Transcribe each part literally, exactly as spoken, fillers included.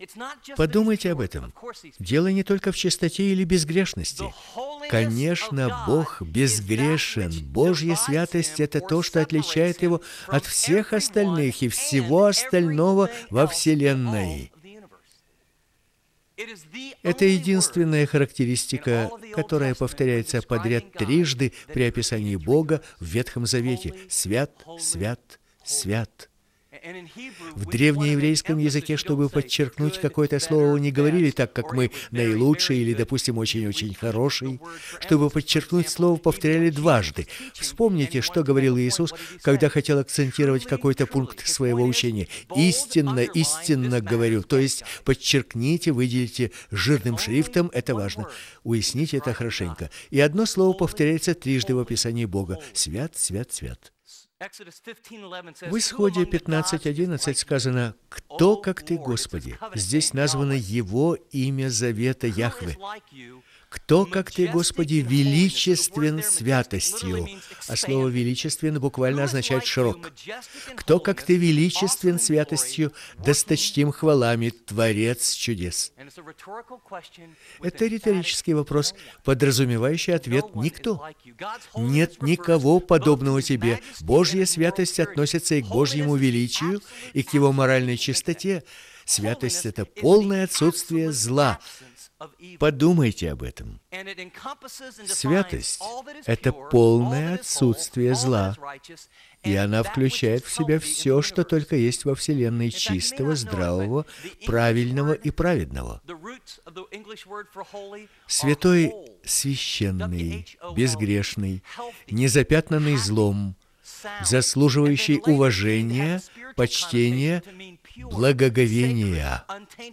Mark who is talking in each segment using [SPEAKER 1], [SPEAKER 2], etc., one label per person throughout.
[SPEAKER 1] Подумайте об этом. Дело не только в чистоте или безгрешности. Конечно, Бог безгрешен. Божья святость — это то, что отличает Его от всех остальных и всего остального во Вселенной. Это единственная характеристика, которая повторяется подряд трижды при описании Бога в Ветхом Завете. Свят, свят, свят. В древнееврейском языке, чтобы подчеркнуть какое-то слово, не говорили так, как мы «наилучший» или, допустим, «очень-очень хороший». Чтобы подчеркнуть слово, повторяли дважды. Вспомните, что говорил Иисус, когда хотел акцентировать какой-то пункт своего учения. «Истинно, истинно говорю». То есть подчеркните, выделите жирным шрифтом, это важно. Уясните это хорошенько. И одно слово повторяется трижды в описании Бога. «Свят, свят, свят». В Исходе пятнадцать одиннадцать сказано: «Кто, как Ты, Господи?» Здесь названо Его имя завета Яхве. «Кто, как Ты, Господи, величествен святостью?» А слово «величествен» буквально означает «широк». «Кто, как Ты, величествен святостью, досточтим хвалами, Творец чудес?» Это риторический вопрос, подразумевающий ответ «никто». Нет никого подобного Тебе. Божья святость относится и к Божьему величию, и к Его моральной чистоте. Святость — это полное отсутствие зла. Подумайте об этом. Святость — это полное отсутствие зла, и она включает в себя все, что только есть во Вселенной чистого, здравого, правильного и праведного. Святой, священный, безгрешный, незапятнанный злом, заслуживающий уважения, почтения, благоговения.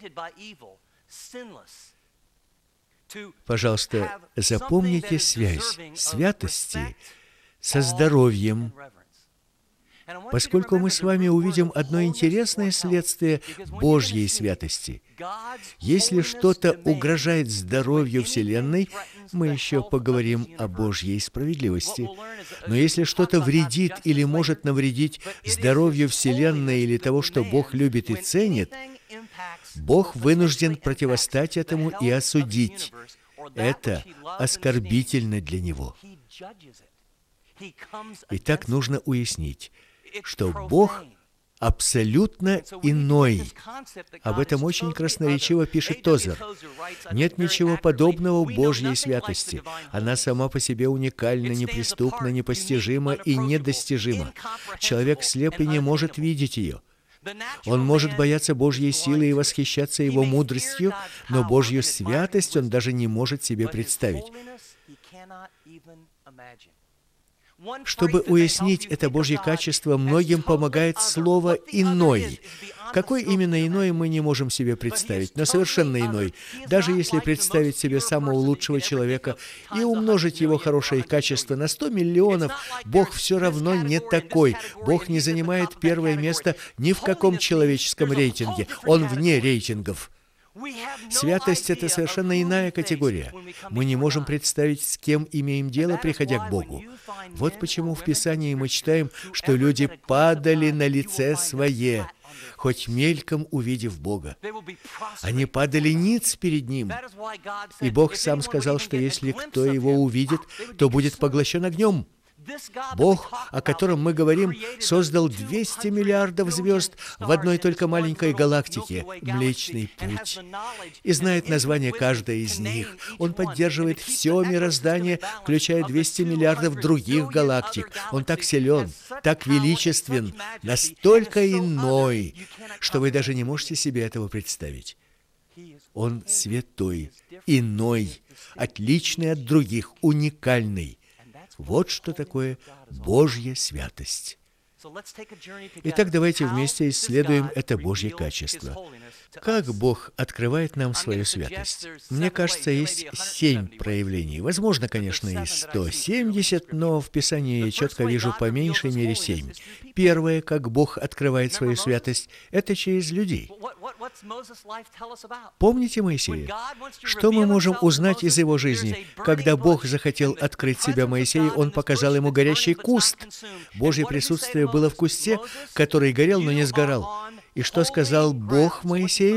[SPEAKER 1] Пожалуйста, запомните связь святости со здоровьем, поскольку мы с вами увидим одно интересное следствие Божьей святости. Если что-то угрожает здоровью Вселенной, мы еще поговорим о Божьей справедливости. Но если что-то вредит или может навредить здоровью Вселенной или того, что Бог любит и ценит, Бог вынужден противостать этому и осудить. Это оскорбительно для Него. Итак, нужно уяснить, что Бог абсолютно иной. Об этом очень красноречиво пишет Тозер. Нет ничего подобного Божьей святости. Она сама по себе уникальна, неприступна, непостижима и недостижима. Человек слеп и не может видеть ее. Он может бояться Божьей силы и восхищаться Его мудростью, но Божью святость он даже не может себе представить. Чтобы уяснить это Божье качество, многим помогает слово «иной». Какой именно иной, мы не можем себе представить, но совершенно иной. Даже если представить себе самого лучшего человека и умножить его хорошие качества на сто миллионов, Бог все равно не такой. Бог не занимает первое место ни в каком человеческом рейтинге. Он вне рейтингов. Святость — это совершенно иная категория. Мы не можем представить, с кем имеем дело, приходя к Богу. Вот почему в Писании мы читаем, что люди падали на лице свое, хоть мельком увидев Бога. Они падали ниц перед Ним. И Бог сам сказал, что если кто Его увидит, то будет поглощен огнем. Бог, о котором мы говорим, создал двести миллиардов звезд в одной только маленькой галактике — Млечный Путь, и знает название каждой из них. Он поддерживает все мироздание, включая двести миллиардов других галактик. Он так силен, так величествен, настолько иной, что вы даже не можете себе этого представить. Он святой, иной, отличный от других, уникальный. Вот что такое Божья святость. Итак, давайте вместе исследуем это Божье качество. Как Бог открывает нам свою святость? Мне кажется, есть семь проявлений. Возможно, конечно, и сто семьдесят, но в Писании я четко вижу по меньшей мере семь. Первое, как Бог открывает свою святость, это через людей. Помните Моисея? Что мы можем узнать из его жизни? Когда Бог захотел открыть себя Моисею, Он показал ему горящий куст. Божье присутствие было в кусте, который горел, но не сгорал. И что сказал Бог Моисею?